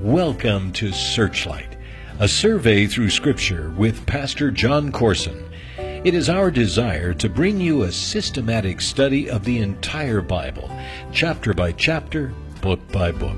Welcome to Searchlight, a survey through Scripture with Pastor John Corson. It is our desire to bring you a systematic study of the entire Bible, chapter by chapter, book by book.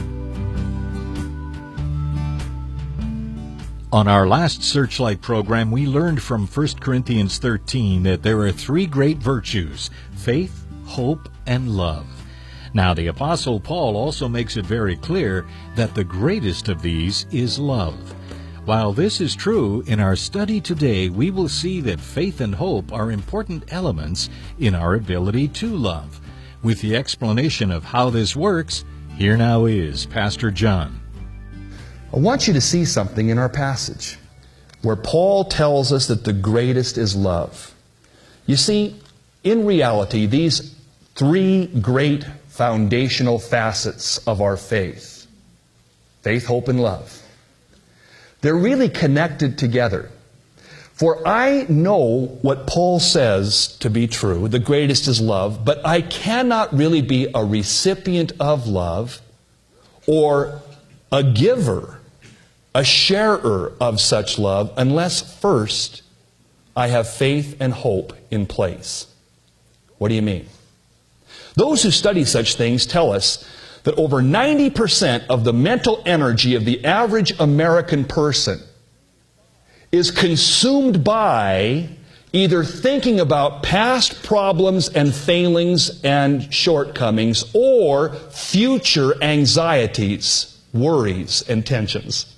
On our last Searchlight program, we learned from 1 Corinthians 13 that there are three great virtues: faith, hope, and love. Now, the Apostle Paul also makes it very clear that the greatest of these is love. While this is true, in our study today, we will see that faith and hope are important elements in our ability to love. With the explanation of how this works, here now is Pastor John. I want you to see something in our passage where Paul tells us that the greatest is love. You see, in reality, these three great foundational facets of our faith, faith, hope, and love, they're really connected together. For I know what Paul says to be true, the greatest is love, but I cannot really be a recipient of love or a giver, a sharer of such love, unless first I have faith and hope in place. What do you mean? Those who study such things tell us that over 90% of the mental energy of the average American person is consumed by either thinking about past problems and failings and shortcomings or future anxieties, worries, and tensions.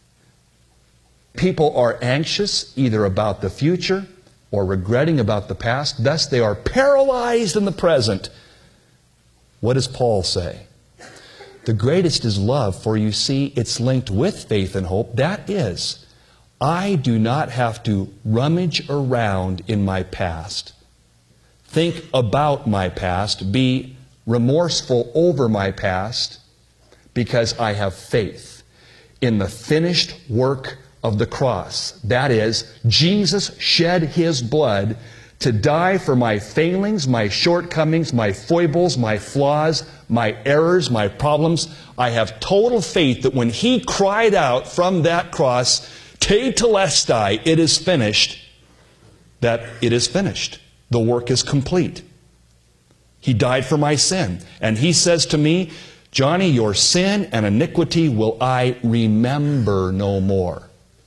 People are anxious either about the future or regretting about the past. Thus, they are paralyzed in the present. What does Paul say? The greatest is love, for you see, it's linked with faith and hope. That is, I do not have to rummage around in my past, think about my past, be remorseful over my past, because I have faith in the finished work of the cross. That is, Jesus shed His blood to die for my failings, my shortcomings, my foibles, my flaws, my errors, my problems. I have total faith that when He cried out from that cross, Tetelestai, it is finished, that it is finished. The work is complete. He died for my sin. And He says to me, Johnny, your sin and iniquity will I remember no more.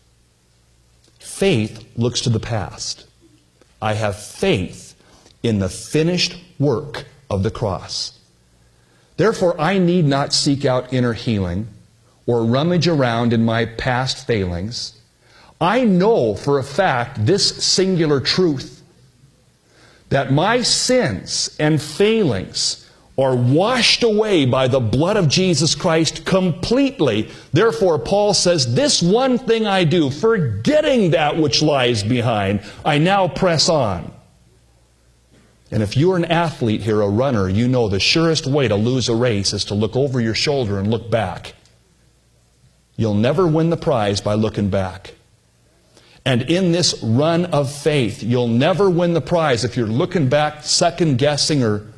Faith looks to the past. I have faith in the finished work of the cross. Therefore, I need not seek out inner healing or rummage around in my past failings. I know for a fact this singular truth, that my sins and failings are washed away by the blood of Jesus Christ completely. Therefore, Paul says, this one thing I do, forgetting that which lies behind, I now press on. And if you're an athlete here, a runner, you know the surest way to lose a race is to look over your shoulder and look back. You'll never win the prize by looking back. And in this run of faith, you'll never win the prize if you're looking back, second-guessing, or